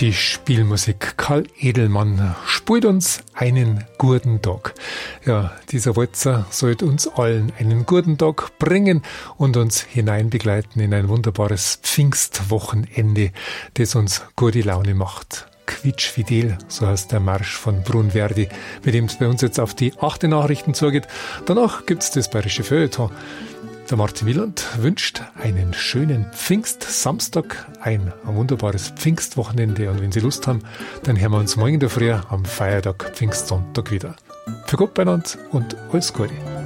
Die Spielmusik Karl Edelmann spielt uns einen guten Tag. Ja, dieser Walzer sollte uns allen einen guten Tag bringen und uns hineinbegleiten in ein wunderbares Pfingstwochenende, das uns gute Laune macht. Quietschfidel, so heißt der Marsch von Brunverdi, mit dem es bei uns jetzt auf die 8. Nachrichten zugeht. Danach gibt's das bayerische Feuilleton. Der Martin Wieland wünscht einen schönen Pfingstsamstag, ein wunderbares Pfingstwochenende, und wenn Sie Lust haben, dann hören wir uns morgen in der Früh am Feiertag Pfingstsonntag wieder. Für Gott beieinander und alles Gute.